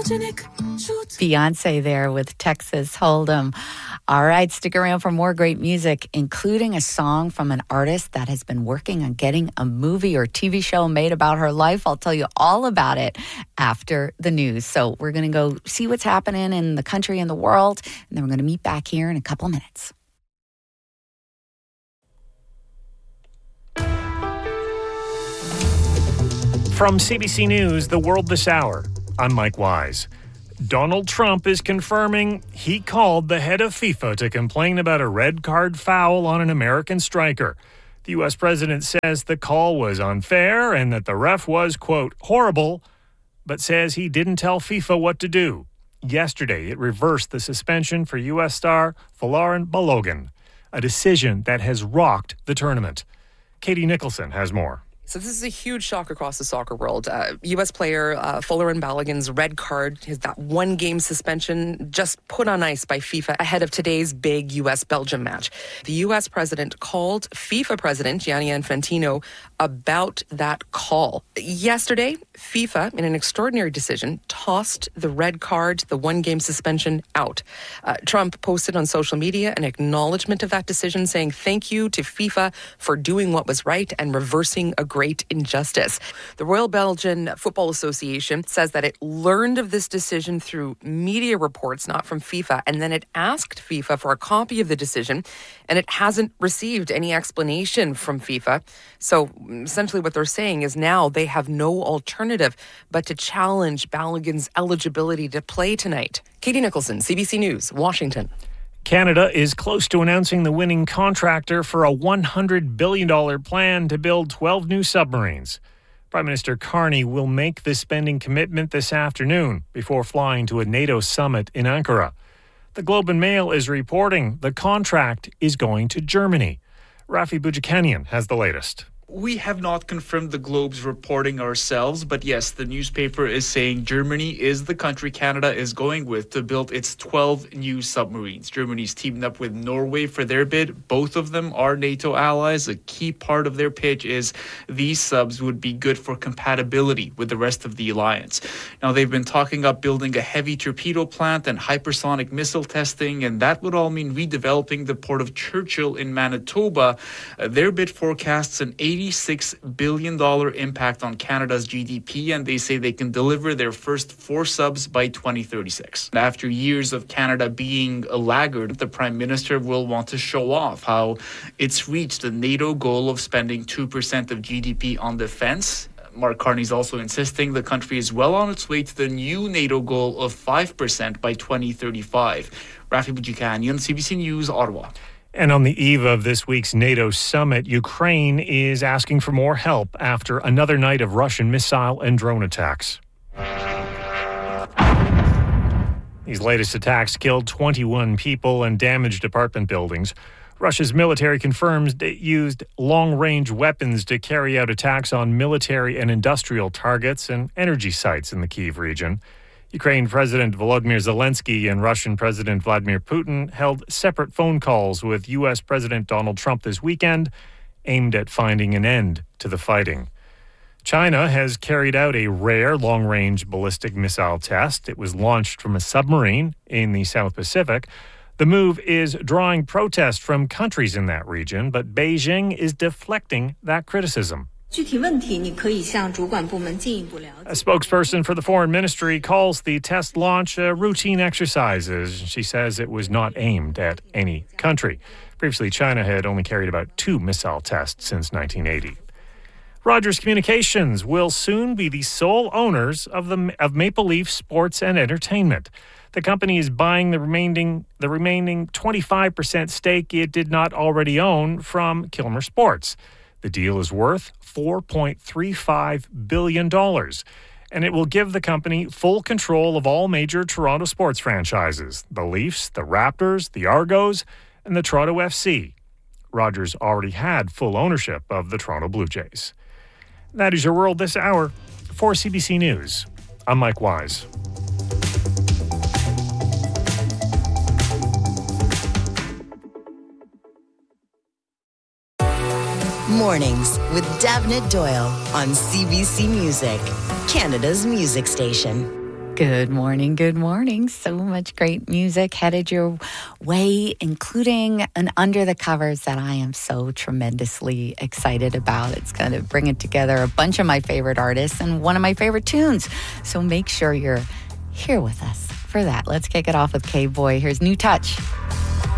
Beyonce there with Texas Hold'em. All right, stick around for more great music, including a song from an artist that has been working on getting a movie or TV show made about her life. I'll tell you all about it after the news. So we're going to go see what's happening in the country and the world, and then we're going to meet back here in a couple of minutes. From CBC News, The World This Hour, I'm Mike Wise. Donald Trump is confirming he called the head of FIFA to complain about a red card foul on an American striker. The U.S. president says the call was unfair and that the ref was, quote, horrible, but says he didn't tell FIFA what to do. Yesterday, it reversed the suspension for U.S. star Folarin Balogun, a decision that has rocked the tournament. Katie Nicholson has more. So this is a huge shock across the soccer world. U.S. player Folarin Balogun's red card, that one-game suspension, just put on ice by FIFA ahead of today's big U.S.-Belgium match. The U.S. president called FIFA president Gianni Infantino about that call. Yesterday, FIFA, in an extraordinary decision, tossed the red card, the one-game suspension, out. Trump posted on social media an acknowledgement of that decision, saying thank you to FIFA for doing what was right and reversing a great injustice. The Royal Belgian Football Association says that it learned of this decision through media reports, not from FIFA, and then it asked FIFA for a copy of the decision, and it hasn't received any explanation from FIFA. So essentially what they're saying is now they have no alternative but to challenge Balogun's eligibility to play tonight. Katie Nicholson, CBC News, Washington. Canada is close to announcing the winning contractor for a $100 billion plan to build 12 new submarines. Prime Minister Carney will make this spending commitment this afternoon before flying to a NATO summit in Ankara. The Globe and Mail is reporting the contract is going to Germany. Rafi Boudjikanian has the latest. We have not confirmed the Globe's reporting ourselves, but yes, the newspaper is saying Germany is the country Canada is going with to build its 12 new submarines. Germany's teamed up with Norway for their bid. Both of them are NATO allies. A key part of their pitch is these subs would be good for compatibility with the rest of the alliance. Now, they've been talking up building a heavy torpedo plant and hypersonic missile testing, and that would all mean redeveloping the port of Churchill in Manitoba. Their bid forecasts an $86 billion impact on Canada's GDP, and they say they can deliver their first 4 subs by 2036. After years of Canada being a laggard, the Prime Minister will want to show off how it's reached the NATO goal of spending 2% of GDP on defense. Mark Carney's also insisting the country is well on its way to the new NATO goal of 5% by 2035. Rafi Boudjikanian, CBC News, Ottawa. And on the eve of this week's NATO summit, Ukraine is asking for more help after another night of Russian missile and drone attacks. These latest attacks killed 21 people and damaged apartment buildings. Russia's military confirms it used long-range weapons to carry out attacks on military and industrial targets and energy sites in the Kyiv region. Ukraine President Volodymyr Zelensky and Russian President Vladimir Putin held separate phone calls with U.S. President Donald Trump this weekend, aimed at finding an end to the fighting. China has carried out a rare long-range ballistic missile test. It was launched from a submarine in the South Pacific. The move is drawing protest from countries in that region, but Beijing is deflecting that criticism. A spokesperson for the Foreign Ministry calls the test launch a routine exercise. She says it was not aimed at any country. Previously, China had only carried about 2 missile tests since 1980. Rogers Communications will soon be the sole owners of Maple Leaf Sports and Entertainment. The company is buying the remaining 25% stake it did not already own from Kilmer Sports. The deal is worth $4.35 billion, and it will give the company full control of all major Toronto sports franchises, the Leafs, the Raptors, the Argos, and the Toronto FC. Rogers already had full ownership of the Toronto Blue Jays. That is your world this hour. For CBC News, I'm Mike Wise. Mornings with Davnit Doyle on CBC Music, Canada's music station. Good morning, good morning. So much great music headed your way, including an Under the Covers that I am so tremendously excited about. It's going to bring it together a bunch of my favorite artists and one of my favorite tunes. So make sure you're here with us for that. Let's kick it off with K-Boy. Here's New Touch.